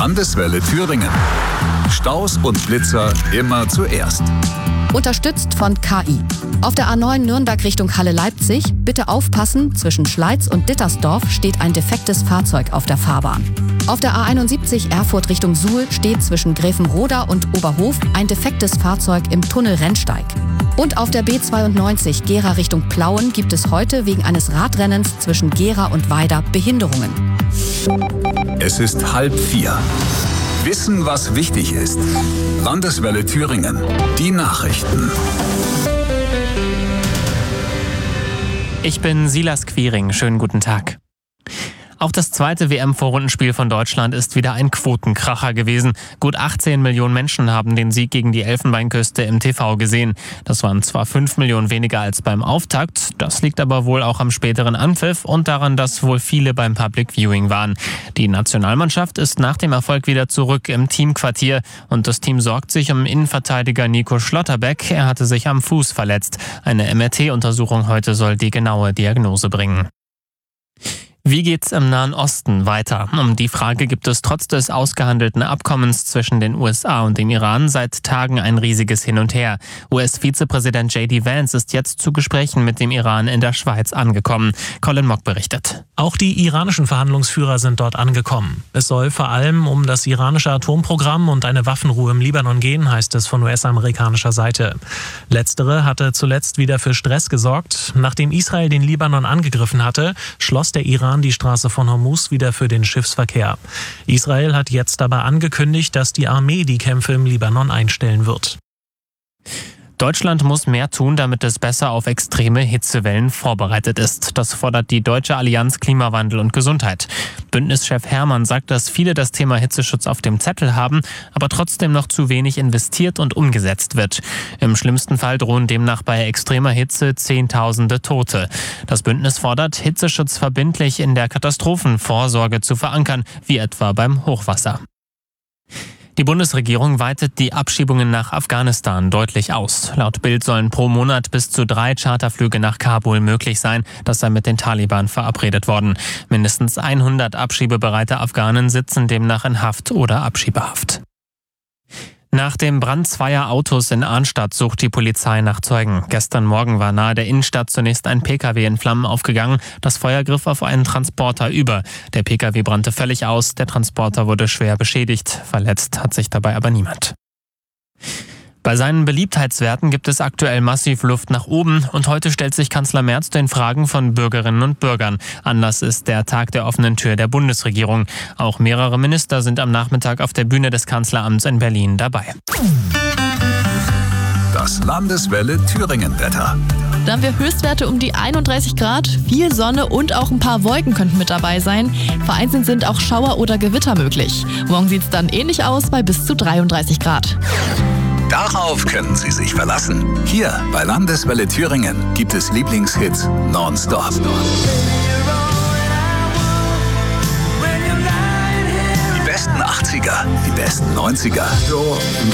Landeswelle Thüringen. Staus und Blitzer immer zuerst. Unterstützt von KI. Auf der A9 Nürnberg Richtung Halle-Leipzig, bitte aufpassen, zwischen Schleiz und Dittersdorf steht ein defektes Fahrzeug auf der Fahrbahn. Auf der A71 Erfurt Richtung Suhl steht zwischen Gräfenroda und Oberhof ein defektes Fahrzeug im Tunnel Rennsteig. Und auf der B92 Gera Richtung Plauen gibt es heute wegen eines Radrennens zwischen Gera und Weida Behinderungen. Es ist 3:30. Wissen, was wichtig ist. Landeswelle Thüringen. Die Nachrichten. Ich bin Silas Quiring. Schönen guten Tag. Auch das zweite WM-Vorrundenspiel von Deutschland ist wieder ein Quotenkracher gewesen. Gut 18 Millionen Menschen haben den Sieg gegen die Elfenbeinküste im TV gesehen. Das waren zwar 5 Millionen weniger als beim Auftakt, das liegt aber wohl auch am späteren Anpfiff und daran, dass wohl viele beim Public Viewing waren. Die Nationalmannschaft ist nach dem Erfolg wieder zurück im Teamquartier und das Team sorgt sich um Innenverteidiger Nico Schlotterbeck. Er hatte sich am Fuß verletzt. Eine MRT-Untersuchung heute soll die genaue Diagnose bringen. Wie geht's im Nahen Osten weiter? Um die Frage gibt es trotz des ausgehandelten Abkommens zwischen den USA und dem Iran seit Tagen ein riesiges Hin und Her. US-Vizepräsident J.D. Vance ist jetzt zu Gesprächen mit dem Iran in der Schweiz angekommen. Colin Mock berichtet. Auch die iranischen Verhandlungsführer sind dort angekommen. Es soll vor allem um das iranische Atomprogramm und eine Waffenruhe im Libanon gehen, heißt es von US-amerikanischer Seite. Letztere hatte zuletzt wieder für Stress gesorgt. Nachdem Israel den Libanon angegriffen hatte, schloss der Iran die Straße von Hormuz wieder für den Schiffsverkehr. Israel hat jetzt aber angekündigt, dass die Armee die Kämpfe im Libanon einstellen wird. Deutschland muss mehr tun, damit es besser auf extreme Hitzewellen vorbereitet ist. Das fordert die Deutsche Allianz Klimawandel und Gesundheit. Bündnischef Herrmann sagt, dass viele das Thema Hitzeschutz auf dem Zettel haben, aber trotzdem noch zu wenig investiert und umgesetzt wird. Im schlimmsten Fall drohen demnach bei extremer Hitze Zehntausende Tote. Das Bündnis fordert, Hitzeschutz verbindlich in der Katastrophenvorsorge zu verankern, wie etwa beim Hochwasser. Die Bundesregierung weitet die Abschiebungen nach Afghanistan deutlich aus. Laut Bild sollen pro Monat bis zu 3 Charterflüge nach Kabul möglich sein. Das sei mit den Taliban verabredet worden. Mindestens 100 abschiebebereite Afghanen sitzen demnach in Haft oder Abschiebehaft. Nach dem Brand zweier Autos in Arnstadt sucht die Polizei nach Zeugen. Gestern Morgen war nahe der Innenstadt zunächst ein Pkw in Flammen aufgegangen. Das Feuer griff auf einen Transporter über. Der Pkw brannte völlig aus, der Transporter wurde schwer beschädigt. Verletzt hat sich dabei aber niemand. Bei seinen Beliebtheitswerten gibt es aktuell massiv Luft nach oben und heute stellt sich Kanzler Merz den Fragen von Bürgerinnen und Bürgern. Anlass ist der Tag der offenen Tür der Bundesregierung. Auch mehrere Minister sind am Nachmittag auf der Bühne des Kanzleramts in Berlin dabei. Das Landeswelle Thüringen-Wetter. Da haben wir Höchstwerte um die 31 Grad, viel Sonne und auch ein paar Wolken könnten mit dabei sein. Vereinzelt sind auch Schauer oder Gewitter möglich. Morgen sieht es dann ähnlich aus bei bis zu 33 Grad. Darauf können Sie sich verlassen. Hier bei Landeswelle Thüringen gibt es Lieblingshits nonstop. Die besten 80er, die besten 90er.